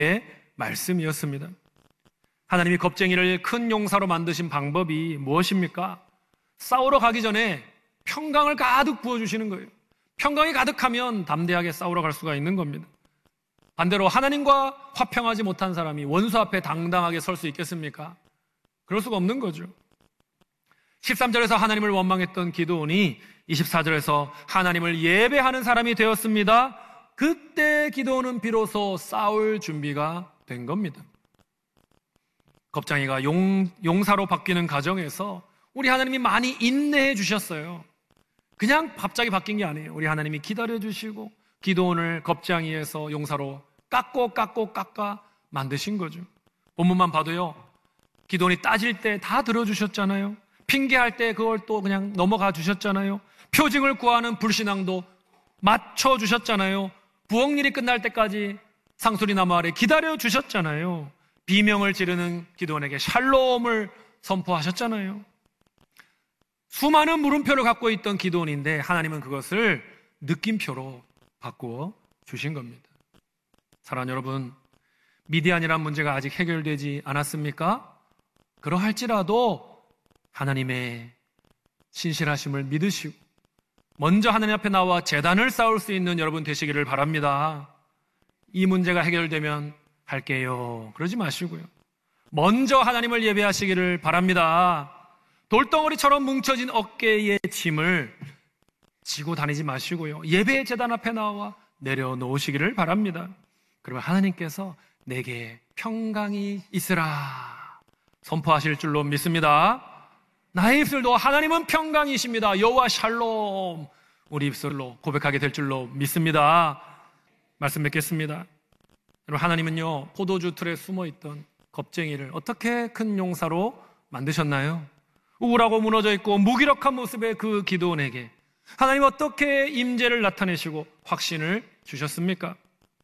말씀이었습니다. 하나님이 겁쟁이를 큰 용사로 만드신 방법이 무엇입니까? 싸우러 가기 전에 평강을 가득 부어주시는 거예요. 평강이 가득하면 담대하게 싸우러 갈 수가 있는 겁니다. 반대로 하나님과 화평하지 못한 사람이 원수 앞에 당당하게 설 수 있겠습니까? 그럴 수가 없는 거죠. 13절에서 하나님을 원망했던 기드온이 24절에서 하나님을 예배하는 사람이 되었습니다. 그때 기드온은 비로소 싸울 준비가 된 겁니다. 겁쟁이가 용사로 바뀌는 과정에서 우리 하나님이 많이 인내해 주셨어요. 그냥 갑자기 바뀐 게 아니에요. 우리 하나님이 기다려 주시고 기드온을 겁쟁이에서 용사로 깎아 만드신 거죠. 본문만 봐도요, 기드온이 따질 때 다 들어주셨잖아요. 핑계할 때 그걸 또 그냥 넘어가 주셨잖아요. 표징을 구하는 불신앙도 맞춰주셨잖아요. 부엌일이 끝날 때까지 상수리 나무 아래 기다려 주셨잖아요. 비명을 지르는 기드온에게 샬롬을 선포하셨잖아요. 수많은 물음표를 갖고 있던 기드온인데 하나님은 그것을 느낌표로 바꾸어 주신 겁니다. 사랑하는 여러분, 미디안이란 문제가 아직 해결되지 않았습니까? 그러할지라도 하나님의 신실하심을 믿으시고 먼저 하나님 앞에 나와 제단을 쌓을 수 있는 여러분 되시기를 바랍니다. 이 문제가 해결되면 할게요, 그러지 마시고요, 먼저 하나님을 예배하시기를 바랍니다. 돌덩어리처럼 뭉쳐진 어깨의 짐을 지고 다니지 마시고요, 예배의 제단 앞에 나와 내려놓으시기를 바랍니다. 그러면 하나님께서 내게 평강이 있으라 선포하실 줄로 믿습니다. 나의 입술도 하나님은 평강이십니다, 여호와 샬롬, 우리 입술로 고백하게 될 줄로 믿습니다. 말씀 맺겠습니다. 여러분, 하나님은요, 포도주 틀에 숨어있던 겁쟁이를 어떻게 큰 용사로 만드셨나요? 우울하고 무너져 있고 무기력한 모습의 그 기드온에게 하나님 어떻게 임재를 나타내시고 확신을 주셨습니까?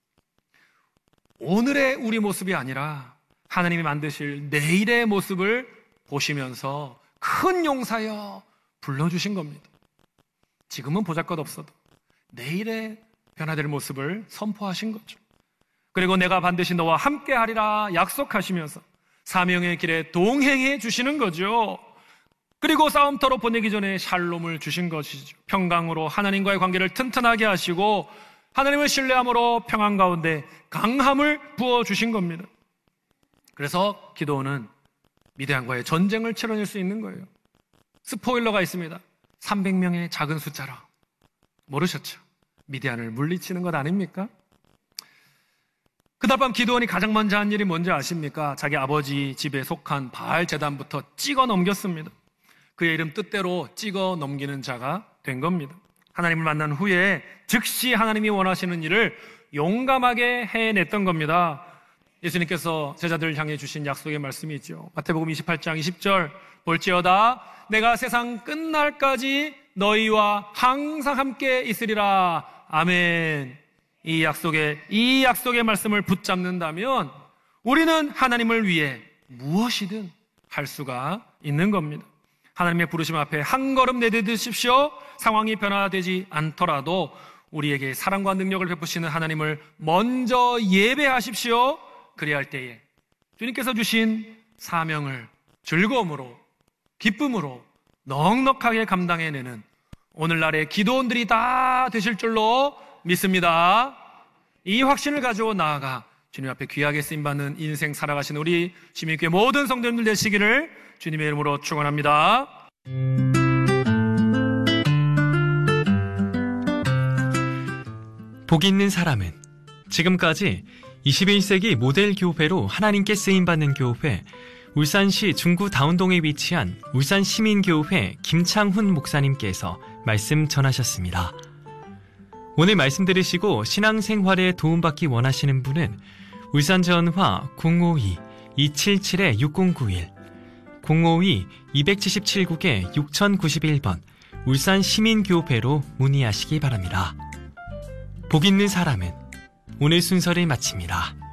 오늘의 우리 모습이 아니라 하나님이 만드실 내일의 모습을 보시면서 큰 용사여 불러주신 겁니다. 지금은 보잘것없어도 내일의 변화될 모습을 선포하신 거죠. 그리고 내가 반드시 너와 함께하리라 약속하시면서 사명의 길에 동행해 주시는 거죠. 그리고 싸움터로 보내기 전에 샬롬을 주신 것이죠. 평강으로 하나님과의 관계를 튼튼하게 하시고 하나님을 신뢰함으로 평안 가운데 강함을 부어주신 겁니다. 그래서 기드온은 미디안과의 전쟁을 치러낼 수 있는 거예요. 스포일러가 있습니다. 300명의 작은 숫자라. 모르셨죠? 미디안을 물리치는 것 아닙니까? 그날 밤 기드온이 가장 먼저 한 일이 뭔지 아십니까? 자기 아버지 집에 속한 바알 제단부터 찍어 넘겼습니다. 그의 이름 뜻대로 찍어 넘기는 자가 된 겁니다. 하나님을 만난 후에 즉시 하나님이 원하시는 일을 용감하게 해냈던 겁니다. 예수님께서 제자들을 향해 주신 약속의 말씀이 있죠. 마태복음 28장 20절, 볼지어다 내가 세상 끝날까지 너희와 항상 함께 있으리라. 아멘. 이 약속의 말씀을 붙잡는다면 우리는 하나님을 위해 무엇이든 할 수가 있는 겁니다. 하나님의 부르심 앞에 한 걸음 내딛으십시오. 상황이 변화되지 않더라도 우리에게 사랑과 능력을 베푸시는 하나님을 먼저 예배하십시오. 그래야 할 때에 주님께서 주신 사명을 즐거움으로, 기쁨으로 넉넉하게 감당해내는 오늘날의 기도원들이 다 되실 줄로 믿습니다. 이 확신을 가지고 나아가 주님 앞에 귀하게 쓰임받는 인생 살아가시는 우리 시민교회 모든 성도님들 되시기를 주님의 이름으로 축원합니다. 복 있는 사람은 지금까지 21세기 모델 교회로 하나님께 쓰임받는 교회 울산시 중구 다운동에 위치한 울산시민교회 김창훈 목사님께서 말씀 전하셨습니다. 오늘 말씀 들으시고 신앙생활에 도움받기 원하시는 분은 울산전화 052-277-6091 052-277국에 6091번 울산시민교회로 문의하시기 바랍니다. 복 있는 사람은 오늘 순서를 마칩니다.